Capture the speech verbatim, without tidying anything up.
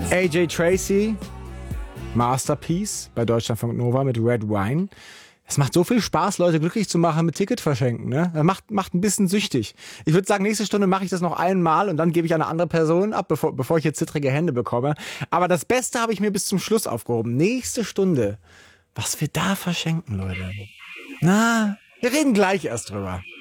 A J Tracy, Masterpiece bei Deutschlandfunk Nova mit Red Wine. Es macht so viel Spaß, Leute glücklich zu machen mit Ticket verschenken. Ne? Das macht, macht ein bisschen süchtig. Ich würde sagen, nächste Stunde mache ich das noch einmal und dann gebe ich an eine andere Person ab, bevor, bevor ich hier zittrige Hände bekomme. Aber das Beste habe ich mir bis zum Schluss aufgehoben. Nächste Stunde. Was wir da verschenken, Leute. Na, wir reden gleich erst drüber.